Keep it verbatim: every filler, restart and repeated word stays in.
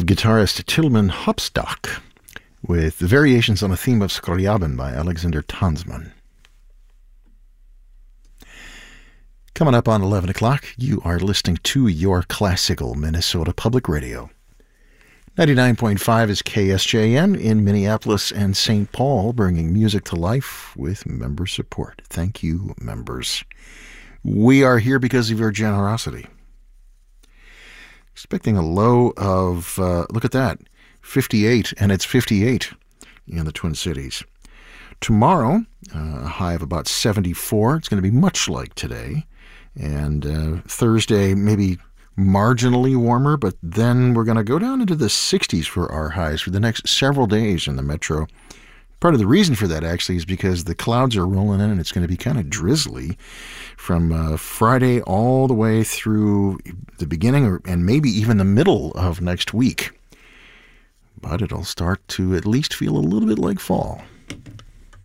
guitarist Tilman Hopstock with the variations on a theme of Skrjabin by Alexander Tansman. Coming up on eleven o'clock, you are listening to your classical Minnesota Public Radio. ninety-nine point five is K S J N in Minneapolis and Saint Paul, bringing music to life with member support. Thank you, members. We are here because of your generosity. Expecting a low of, uh, look at that, fifty-eight, and it's fifty-eight in the Twin Cities. Tomorrow, uh, a high of about seventy-four. It's going to be much like today. And uh, Thursday, maybe marginally warmer, but then we're going to go down into the sixties for our highs for the next several days in the metro. Part of the reason for that, actually, is because the clouds are rolling in and it's going to be kind of drizzly from uh, Friday all the way through the beginning or, and maybe even the middle of next week. But it'll start to at least feel a little bit like fall.